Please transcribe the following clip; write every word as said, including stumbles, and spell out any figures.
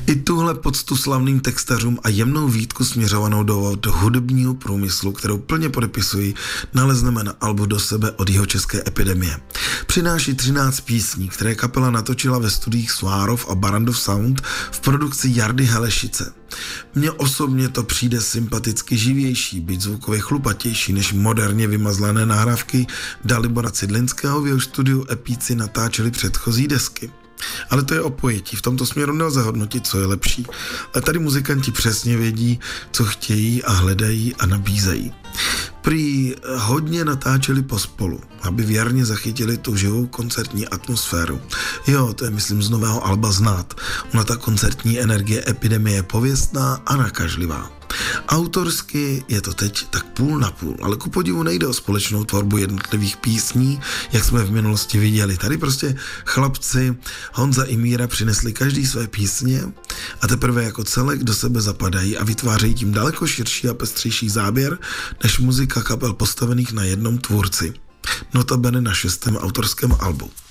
I tuhle poctu slavným textařům a jemnou výtku směřovanou do, do hudebního průmyslu, kterou plně podepisují, nalezneme na albu Do sebe od Jihočeské epidemie. Přináší třináct písní, které kapela natočila ve studiích Svárov a Barrandov Sound v produkci Jardy Helešice. Mně osobně to přijde sympaticky živější, byť zvukově chlupatější než moderně vymazlené nahrávky Dalibora Cidlinského, v jeho studiu Epíci natáčeli předchozí desky. Ale to je o pojetí, v tomto směru nelze hodnotit, co je lepší. Ale tady muzikanti přesně vědí, co chtějí a hledají a nabízejí. Prý hodně natáčeli pospolu, aby věrně zachytili tu živou koncertní atmosféru. Jo, to je myslím z nového alba znát. Ona ta koncertní energie Epidemie je pověstná a nakažlivá. Autorsky je to teď tak půl na půl, ale ku podivu nejde o společnou tvorbu jednotlivých písní, jak jsme v minulosti viděli. Tady prostě chlapci Honza i Míra přinesli každý své písně a teprve jako celek do sebe zapadají a vytvářejí tím daleko širší a pestřejší záběr než muzika kapel postavených na jednom tvůrci. Notabene na šestém autorském albu.